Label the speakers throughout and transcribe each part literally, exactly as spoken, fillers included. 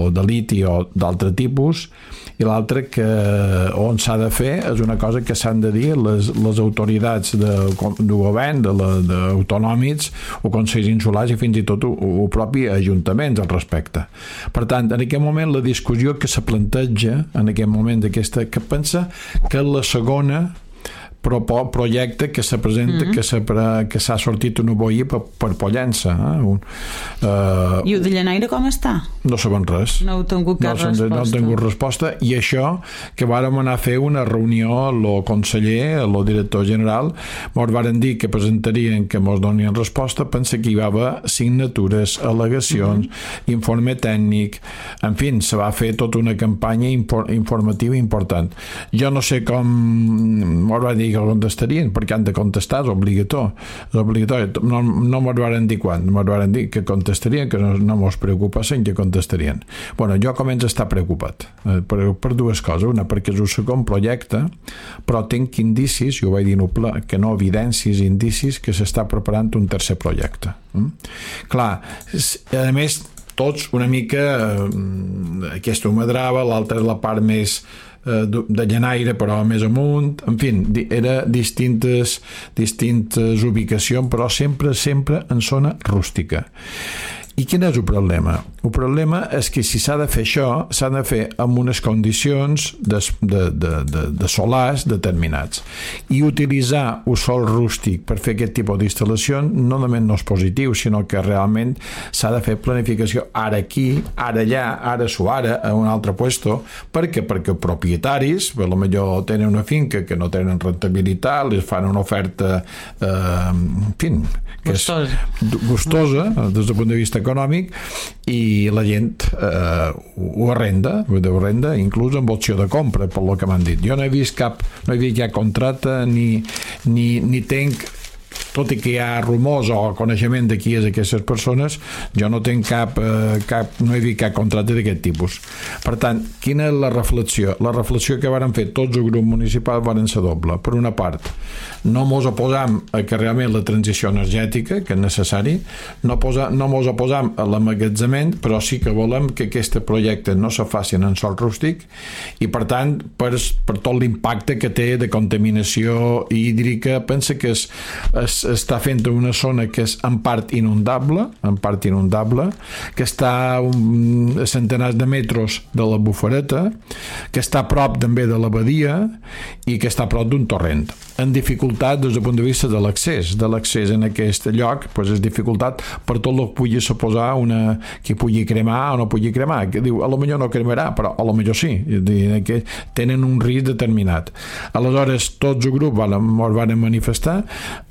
Speaker 1: o de liti o d'altre tipus, i l'altre que on s'ha de fer és una cosa que s'han de dir les, les autoritats de, de govern, de, la, de autonòmics o consells insulars i fins i tot o, o propi ajuntaments al respecte. Per tant, en aquest moment la discussió que se planteja en aquest moment d'aquesta, que pensa que la segona projecte que se presenta, mm-hmm. que, se, que s'ha sortit una boia per, per Pollença. Eh? Un, uh,
Speaker 2: I el de Llanaire com està?
Speaker 1: No saben res.
Speaker 2: No heu tingut cap
Speaker 1: no,
Speaker 2: resposta.
Speaker 1: No he tingut resposta, i això que vàrem anar a fer una reunió el conseller, el director general, mos varen dir que presentarien, que mos donien resposta, pensa que hi va haver signatures, al·legacions, mm-hmm. informe tècnic, en fi, se va fer tota una campanya impor, informativa important. Jo no sé com mos va dir que contestarien, perquè han de contestar, és obligatori. És obligatori. No, no mos van dir quan, mos van dir que contestarien, que no, no mos preocupassen que contestarien. Bueno, jo començo a estar preocupat eh, per, per dues coses. Una, perquè és un segon projecte, però tinc indicis, jo ho vaig dir no pla, que no evidències, indicis que s'està preparant un tercer projecte. Mm? Clar, a més, tots una mica eh, aquesta humadrava, l'altra és la part més de Llanaire, però més amunt, en fi, era distintes distintes ubicacions, però sempre sempre en zona rústica. I quin és el problema? El problema és que si s'ha de fer això, s'ha de fer amb unes condicions de, de, de, de, de solars determinats. I utilitzar un sol rústic per fer aquest tipus d'instal·lació no només no és positiu, sinó que realment s'ha de fer planificació ara aquí, ara allà, ara su ara, a un altre puesto. Per què? Perquè propietaris, potser tenen una finca que no tenen rentabilitat, les fan una oferta eh, en fi, que és gustosa des del punt de vista econòmic, i la gent eh, ho arrenda, ho arrenda inclús amb opció de compra, per lo que m'han dit. Jo no he vist cap, no he vist cap contracte ni, ni, ni tenc, tot i que hi ha rumors o coneixement de qui és aquestes persones, jo no tenc cap, eh, cap no he vist cap contracte d'aquest tipus. Per tant, quina és la reflexió? La reflexió que varen fer tots els grups municipals varen ser doble. Per una part, no mos oposam a que realment la transició energètica, que és necessari, no, posa, no mos oposam a l'emmagatzement, però sí que volem que aquest projecte no se facin en sòl rústic, i per tant, per, per tot l'impacte que té de contaminació hídrica, pensa que és, és està fent una zona que és en part inundable, en part inundable, que està a un, a centenars de metres de la bufareta, que està a prop també de la badia i que està a prop d'un torrent. En dificultat des del punt de vista de l'accés, de l'accés en aquest lloc, doncs és dificultat per tot el que pugui suposar una, que pugui cremar o no pugui cremar, que diu, a lo millor no cremarà, però a lo millor sí, que tenen un risc determinat. Aleshores, tots els grups van, van manifestar.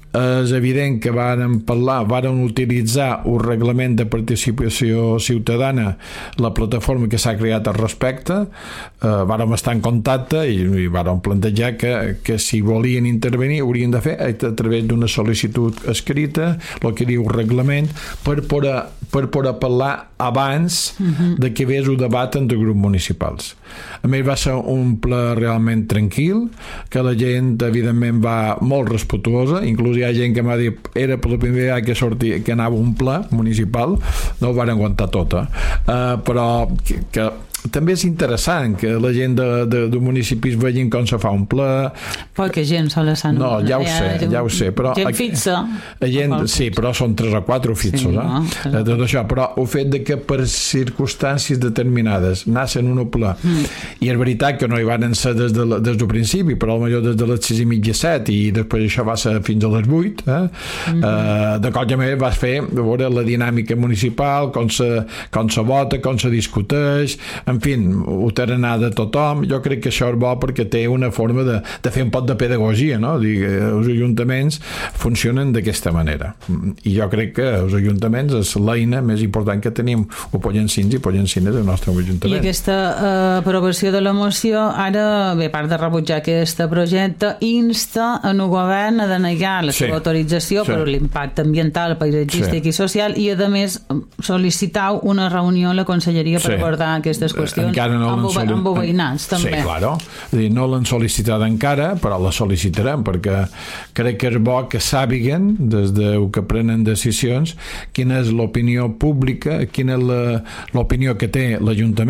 Speaker 1: És evident que varen parlar, varen utilitzar un reglament de participació ciutadana, la plataforma que s'ha creat al respecte, eh, vàrem estar en contacte i, i vàrem plantejar que, que si volien intervenir haurien de fer a través d'una sol·licitud escrita, el que diu reglament, per poder, per poder parlar abans uh-huh. de que vés un debat entre grups municipals. A més va ser un ple realment tranquil, que la gent evidentment va molt respetuosa, inclús hi ha gent que m'ha dit era per la primera vegada que sortia, que anava un ple municipal, no ho van aguantar tota, uh, però que, que també és interessant que la gent de, de, de municipis vegin com se fa un ple.
Speaker 2: Perquè gent sola s'han...
Speaker 1: No, ja ho sé, ja, ja ho sé. Però
Speaker 2: gent fixa.
Speaker 1: Gent, sí, però són tres o quatre fixos. Sí, no? eh? Tot això, però el fet de que per circumstàncies determinades nassen un ple, mm. i és veritat que no hi van ser des, de, des del principi, però potser des de les sis i mitja, set, i després això va ser fins a les vuit, eh? Mm. Eh, de cop i més vas fer veure la dinàmica municipal, com se, com se vota, com se discuteix, en fi, ho tarannà de tothom. Jo crec que això és bo perquè té una forma de, de fer un pot de pedagogia, no? Dir, els ajuntaments funcionen d'aquesta manera, i jo crec que els ajuntaments és l'eina més important que tenim, o Pollensins i Pollensines del nostre ajuntament.
Speaker 2: I aquesta eh, aprovació de la moció ara, bé, a part de rebutjar aquest projecte, insta en el govern a denegar la seva sí, autorització sí. per l'impacte ambiental, paisatgístic sí. i social, i a més sol·licitar una reunió a la conselleria per sí. abordar aquestes qüestions
Speaker 1: encara no
Speaker 2: amb,
Speaker 1: solic...
Speaker 2: amb veïnats també.
Speaker 1: Sí, claro. Dir, no l'han sol·licitat encara, però la sol·licitarem, perquè crec que és bo que sàpiguen, des de que prenen decisions, quina és l'opinió pública, quina és l'opinió que té l'Ajuntament